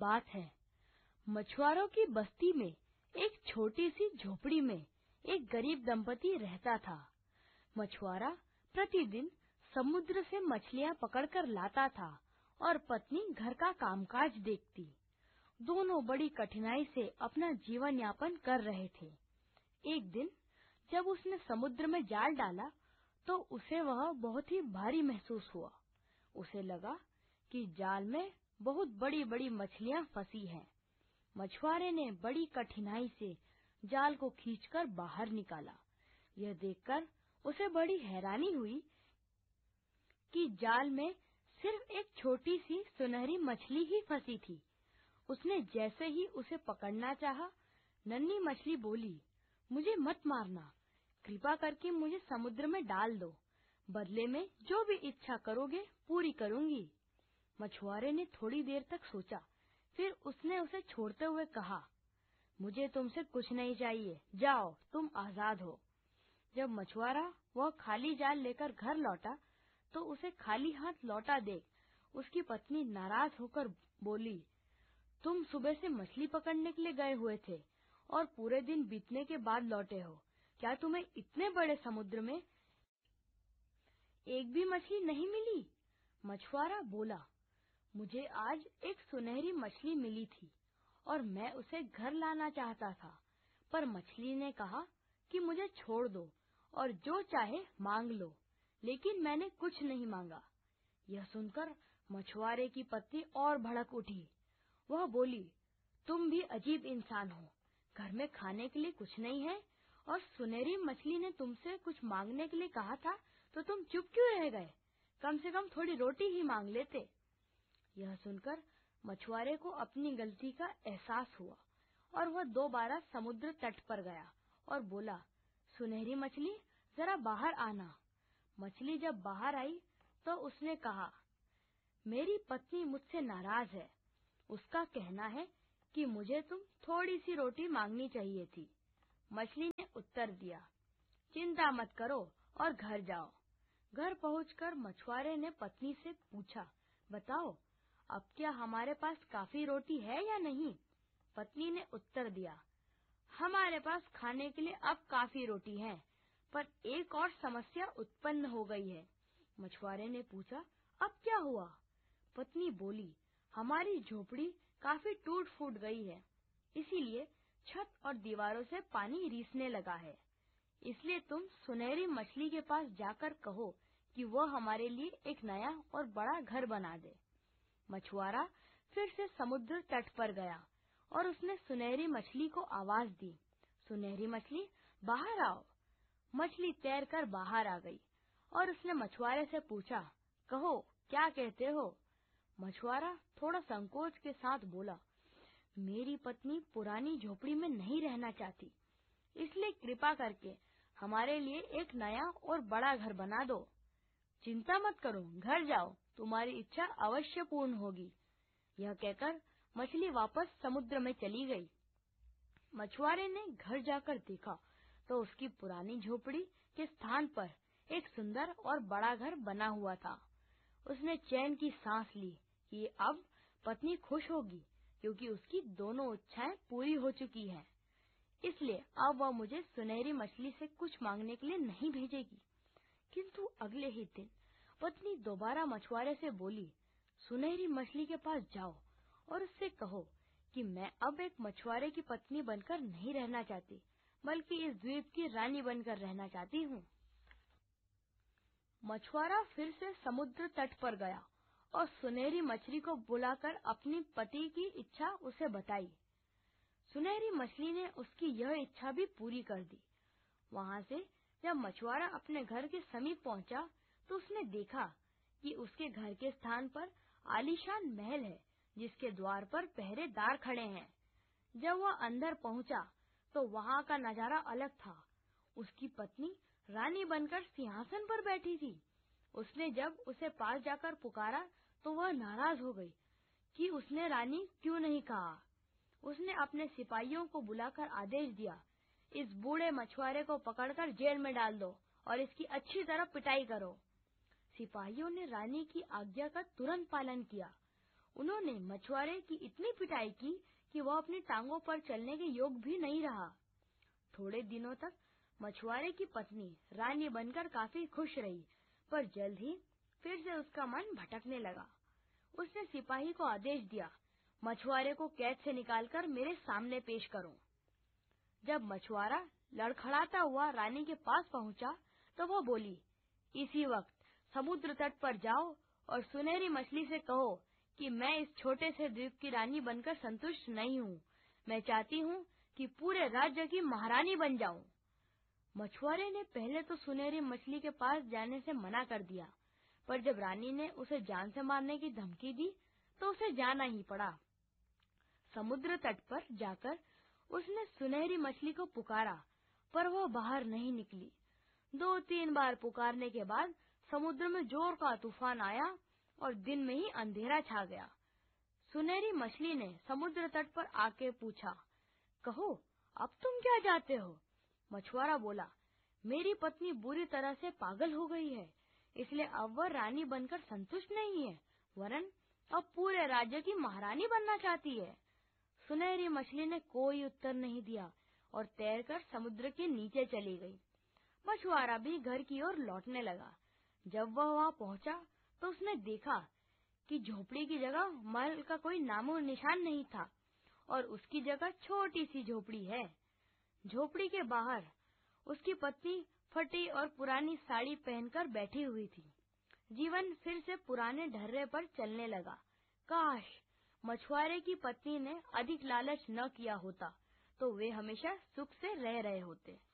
बात है। मछुआरों की बस्ती में एक छोटी सी झोपड़ी में एक गरीब दंपति रहता था। मछुआरा प्रतिदिन समुद्र से मछलियां पकड़कर लाता था और पत्नी घर का कामकाज देखती। दोनों बड़ी कठिनाई से अपना जीवन यापन कर रहे थे। एक दिन जब उसने समुद्र में जाल डाला तो उसे वह बहुत ही भारी महसूस हुआ। उसे लगा कि जाल में बहुत बड़ी-बड़ी मछलियां फंसी हैं। मछुआरे ने बड़ी कठिनाई से जाल को खींचकर बाहर निकाला। यह देखकर उसे बड़ी हैरानी हुई कि जाल में सिर्फ एक छोटी सी सुनहरी मछली ही फंसी थी। उसने जैसे ही उसे पकड़ना चाहा, नन्ही मछली बोली, मुझे मत मारना, कृपा करके मुझे समुद्र में डाल दो। बदले में जो भी इच्छा करोगे पूरी करूंगी। मछुआरे ने थोड़ी देर तक सोचा, फिर उसने उसे छोड़ते हुए कहा, मुझे तुमसे कुछ नहीं चाहिए, जाओ, तुम आजाद हो। जब मछुआरा वह खाली जाल लेकर घर लौटा तो उसे खाली हाथ लौटा देख उसकी पत्नी नाराज होकर बोली, तुम सुबह से मछली पकड़ने के लिए गए हुए थे और पूरे दिन बीतने के बाद लौटे हो। क्या तुम्हें इतने बड़े समुद्र में एक भी मछली नहीं मिली? मछुआरा बोला, मुझे आज एक सुनहरी मछली मिली थी और मैं उसे घर लाना चाहता था, पर मछली ने कहा कि मुझे छोड़ दो और जो चाहे मांग लो, लेकिन मैंने कुछ नहीं मांगा। यह सुनकर मछुआरे की पत्नी और भड़क उठी। वह बोली, तुम भी अजीब इंसान हो, घर में खाने के लिए कुछ नहीं है और सुनहरी मछली ने तुमसे कुछ मांगने के लिए कहा था तो तुम चुप क्यों रह गए? कम से कम थोड़ी रोटी ही मांग लेते। यह सुनकर मछुआरे को अपनी गलती का एहसास हुआ और वह दोबारा समुद्र तट पर गया और बोला, सुनहरी मछली, जरा बाहर आना। मछली जब बाहर आई तो उसने कहा, मेरी पत्नी मुझसे नाराज है। उसका कहना है कि मुझे तुम थोड़ी सी रोटी मांगनी चाहिए थी। मछली ने उत्तर दिया, चिंता मत करो और घर जाओ। घर पहुंचकर मछुआरे ने पत्नी से पूछा, बताओ, अब क्या हमारे पास काफी रोटी है या नहीं? पत्नी ने उत्तर दिया, हमारे पास खाने के लिए अब काफी रोटी है, पर एक और समस्या उत्पन्न हो गई है। मछुआरे ने पूछा, अब क्या हुआ? पत्नी बोली, हमारी झोपड़ी काफी टूट-फूट गई है, इसीलिए छत और दीवारों से पानी रिसने लगा है। इसलिए तुम सुनहरी मछली के पास जाकर कहो कि वह हमारे लिए एक नया और बड़ा घर बना दे। मछुआरा फिर से समुद्र तट पर गया और उसने सुनहरी मछली को आवाज दी, सुनहरी मछली, बाहर आओ। मछली तैरकर बाहर आ गई और उसने मछुआरे से पूछा, कहो, क्या कहते हो? मछुआरा थोड़ा संकोच के साथ बोला, मेरी पत्नी पुरानी झोपड़ी में नहीं रहना चाहती, इसलिए कृपा करके हमारे लिए एक नया और बड़ा घर बना दो। चिंता मत करो, घर जाओ, तुम्हारी इच्छा अवश्य पूर्ण होगी। यह कहकर मछली वापस समुद्र में चली गई। मछुआरे ने घर जाकर देखा तो उसकी पुरानी झोपड़ी के स्थान पर एक सुंदर और बड़ा घर बना हुआ था। उसने चैन की सांस ली कि अब पत्नी खुश होगी, क्योंकि उसकी दोनों इच्छाएं पूरी हो चुकी हैं। इसलिए अब वह मुझे सुनहरी मछली से कुछ मांगने के लिए नहीं भेजेगी। किंतु अगले ही दिन पत्नी दोबारा मछुआरे से बोली, सुनहरी मछली के पास जाओ और उससे कहो कि मैं अब एक मछुआरे की पत्नी बनकर नहीं रहना चाहती, बल्कि इस द्वीप की रानी बनकर रहना चाहती हूँ। मछुआरा फिर से समुद्र तट पर गया और सुनहरी मछली को बुलाकर अपनी पति की इच्छा उसे बताई। सुनहरी मछली ने उसकी यह इच्छा भी पूरी कर दी। वहाँ से जब मछुआरा अपने घर के समीप पहुँचा तो उसने देखा कि उसके घर के स्थान पर आलीशान महल है, जिसके द्वार पर पहरेदार खड़े हैं। जब वह अंदर पहुँचा तो वहाँ का नजारा अलग था। उसकी पत्नी रानी बनकर सिंहासन पर बैठी थी। उसने जब उसे पास जाकर पुकारा तो वह नाराज हो गई कि उसने रानी क्यों नहीं कहा। उसने अपने सिपाहियों को बुलाकर आदेश दिया, इस बूढ़े मछुआरे को पकड़कर जेल में डाल दो और इसकी अच्छी तरह पिटाई करो। सिपाहियों ने रानी की आज्ञा का तुरंत पालन किया। उन्होंने मछुआरे की इतनी पिटाई की कि वह अपनी टांगों पर चलने के योग भी नहीं रहा। थोड़े दिनों तक मछुआरे की पत्नी रानी बनकर काफी खुश रही, पर जल्द ही फिर से उसका मन भटकने लगा। उसने सिपाही को आदेश दिया, मछुआरे को कैद से निकालकर मेरे सामने पेश करो। जब मछुआरा लड़खड़ाता हुआ रानी के पास पहुंचा तो वह बोली, इसी वक्त समुद्र तट पर जाओ और सुनहरी मछली से कहो कि मैं इस छोटे से द्वीप की रानी बनकर संतुष्ट नहीं हूँ। मैं चाहती हूँ कि पूरे राज्य की महारानी बन जाऊं। मछुआरे ने पहले तो सुनहरी मछली के पास जाने से मना कर दिया, पर जब रानी ने उसे जान से मारने की धमकी दी तो उसे जाना ही पड़ा। समुद्र तट पर जाकर उसने सुनहरी मछली को पुकारा, पर वह बाहर नहीं निकली। 2-3 बार पुकारने के बाद समुद्र में जोर का तूफान आया और दिन में ही अंधेरा छा गया। सुनहरी मछली ने समुद्र तट पर आके पूछा, कहो अब तुम क्या चाहते हो? मछुआरा बोला, मेरी पत्नी बुरी तरह से पागल हो गई है, इसलिए अब वह रानी बनकर संतुष्ट नहीं है, वरन अब पूरे राज्य की महारानी बनना चाहती है। सुनहरी मछली ने कोई उत्तर नहीं दिया और तैरकर समुद्र के नीचे चली गई। मछुआरा भी घर की ओर लौटने लगा। जब वह वहां पहुंचा तो उसने देखा कि झोपड़ी की जगह महल का कोई नामो निशान नहीं था और उसकी जगह छोटी सी झोपड़ी है। झोपड़ी के बाहर उसकी पत्नी फटी और पुरानी साड़ी पहनकर बैठी हुई थी। जीवन फिर से पुराने ढर्रे पर चलने लगा। काश मछुआरे की पत्नी ने अधिक लालच न किया होता तो वे हमेशा सुख से रह रहे होते।